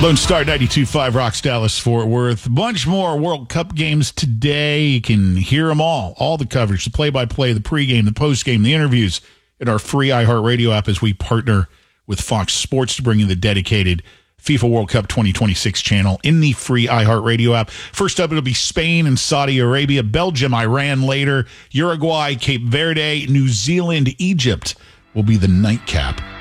Lone Star 92.5 Rocks, Dallas, Fort Worth. A bunch more World Cup games today. You can hear them all the coverage, the play-by-play, the pregame, the postgame, the interviews in our free iHeartRadio app as we partner with Fox Sports to bring you the dedicated FIFA World Cup 2026 channel in the free iHeartRadio app. First up, it'll be Spain and Saudi Arabia, Belgium, Iran later, Uruguay, Cape Verde, New Zealand, Egypt will be the nightcap